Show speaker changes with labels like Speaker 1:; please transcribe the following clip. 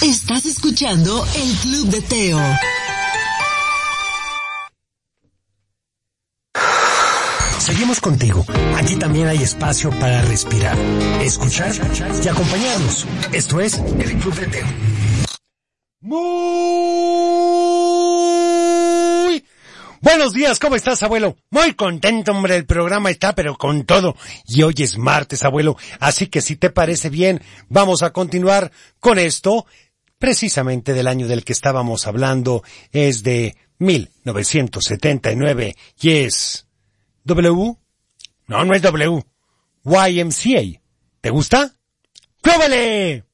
Speaker 1: Estás escuchando el Club de Teo.
Speaker 2: Seguimos contigo. Aquí también hay espacio para respirar, escuchar y acompañarnos. Esto es el Club de Teo. Muy buenos días, ¿cómo estás, abuelo? Muy contento, hombre, el programa está pero con todo. Y hoy es martes, abuelo, así que si te parece bien, vamos a continuar con esto. Precisamente del año del que estábamos hablando es de 1979 y es... ¿W? No, no es W. YMCA. ¿Te gusta? ¡Pruébale!